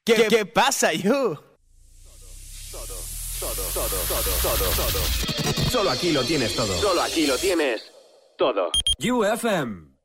¿Qué pasa, you? Todo. Solo aquí lo tienes todo. Solo aquí lo tienes todo. UFM.